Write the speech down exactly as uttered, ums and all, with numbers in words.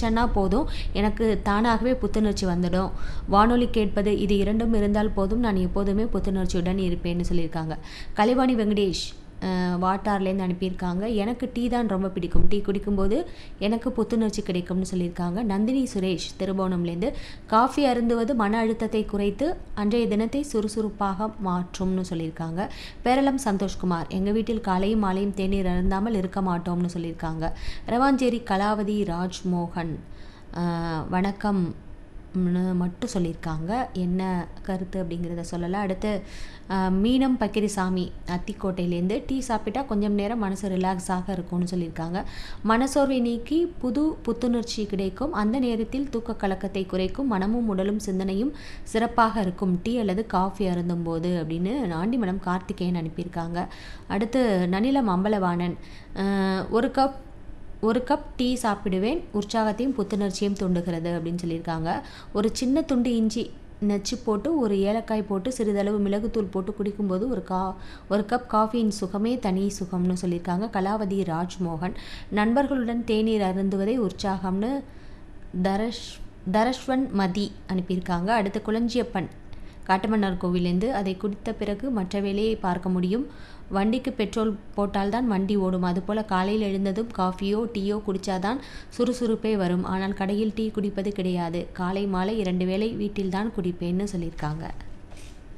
வச்சேன்னா போதும், எனக்கு தானாகவே புத்துணர்ச்சி வந்துடும். வானொலி கேட்பது இது இரண்டும் இருந்தால் போதும், நான் எப்போதுமே புத்துணர்ச்சியுடன் இருப்பேன்னு சொல்லியிருக்காங்க. கலைவாணி வெங்கடேஷ் வாட்டார்லேருந்து அனுப்பியிருக்காங்க. எனக்கு டீ தான் ரொம்ப பிடிக்கும், டீ குடிக்கும்போது எனக்கு புத்துணர்ச்சி கிடைக்கும்னு சொல்லியிருக்காங்க. நந்தினி சுரேஷ் திருபுவனம்லேருந்து காஃபி அருந்துவது மன அழுத்தத்தை குறைத்து அன்றைய தினத்தை சுறுசுறுப்பாக மாற்றும்னு சொல்லியிருக்காங்க. பேரளம் சந்தோஷ்குமார் எங்கள் வீட்டில் காலையும் மாலையும் தேநீர் அருந்தாமல் இருக்க மாட்டோம்னு சொல்லியிருக்காங்க. ரவாஞ்சேரி கலாவதி ராஜ்மோகன் வணக்கம் மட்டும் சொல்லியிருக்காங்க. என்ன கருத்து அப்படிங்கிறத சொல்லலை. அடுத்து மீனம் பக்கிரிசாமி அத்திக்கோட்டையிலேருந்து டீ சாப்பிட்டா கொஞ்சம் நேரம் மனசு ரிலாக்ஸாக இருக்கும்னு சொல்லியிருக்காங்க. மனசோர்வை நீக்கி புது புத்துணர்ச்சி கிடைக்கும், அந்த நேரத்தில் தூக்க கலக்கத்தை குறைக்கும், மனமும் உடலும் சிந்தனையும் சிறப்பாக இருக்கும் டீ அல்லது காஃபி அருந்தும் போது அப்படின்னு ஆண்டிமடம் கார்த்திகேயன் அனுப்பியிருக்காங்க. அடுத்து நனிலம் அம்பலவாணன் ஒரு கப் ஒரு கப் டீ சாப்பிடுவேன், உற்சாகத்தையும் புத்துணர்ச்சியும் தூண்டுகிறது அப்படின்னு சொல்லியிருக்காங்க. ஒரு சின்ன துண்டு இஞ்சி நச்சு போட்டு ஒரு ஏலக்காய் போட்டு சிறிதளவு மிளகுத்தூள் போட்டு குடிக்கும்போது ஒரு கா ஒரு கப் காஃபியின் சுகமே தனி சுகம்னு சொல்லியிருக்காங்க. கலாவதி ராஜ்மோகன் நண்பர்களுடன் தேநீர் அருந்துவதை உற்சாகம்னு தரஷ் தரஷ்வன் மதி அனுப்பியிருக்காங்க. அடுத்து குளஞ்சியப்பன் காட்டுமன்னார் கோவிலேருந்து அதை குடித்த பிறகு மற்ற வேலையை பார்க்க முடியும், வண்டிக்கு பெட்ரோல் போட்டால்தான் வண்டி ஓடும், அதுபோல் காலையில் எழுந்ததும் காஃபியோ டீயோ குடித்தாதான் சுறுசுறுப்பே வரும், ஆனால் கடையில் டீ குடிப்பது கிடையாது, காலை மாலை இரண்டு வேளை வீட்டில்தான் குடிப்பேன்னு சொல்லியிருக்காங்க.